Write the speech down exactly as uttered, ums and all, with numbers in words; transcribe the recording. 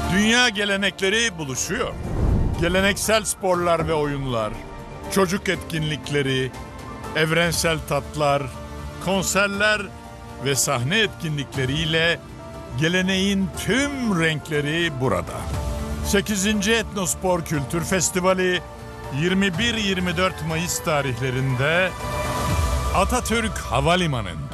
Dünya gelenekleri buluşuyor. Geleneksel sporlar ve oyunlar, çocuk etkinlikleri, evrensel tatlar, konserler ve sahne etkinlikleriyle geleneğin tüm renkleri burada. sekizinci Etnospor Kültür Festivali yirmi bir yirmi dört Mayıs tarihlerinde Atatürk Havalimanı'nda.